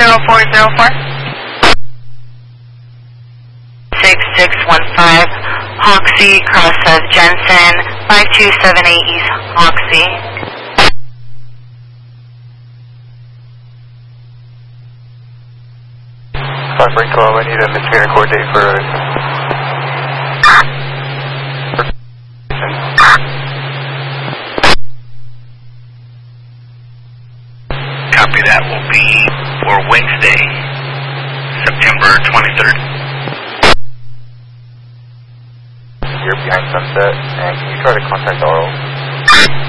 0404. 6615 Hoxie, cross of Jensen, 5278 East Hoxie. 512, I need a misdemeanor court date for Copy that will be for Wednesday, September 23rd. You're behind Sunset, and can you try to contact Arl?